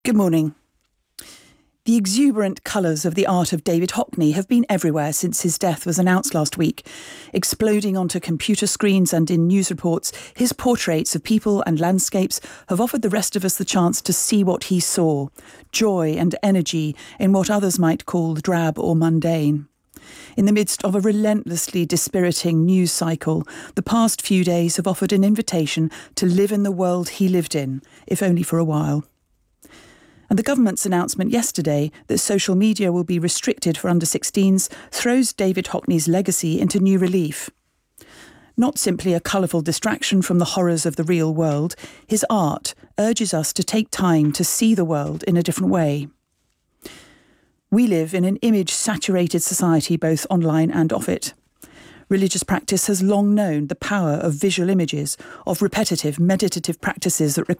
Good morning. The exuberant colours of the art of David Hockney have been everywhere since his death was announced last week. Exploding onto computer screens and in news reports, his portraits of people and landscapes have offered the rest of us the chance to see what he saw, joy and energy in what others might call drab or mundane. In the midst of a relentlessly dispiriting news cycle, the past few days have offered an invitation to live in the world he lived in, if only for a while. And the government's announcement yesterday that social media will be restricted for under-16s throws David Hockney's legacy into new relief. Not simply a colourful distraction from the horrors of the real world, his art urges us to take time to see the world in a different way. We live in an image-saturated society, both online and off it. Religious practice has long known the power of visual images, of repetitive, meditative practices that require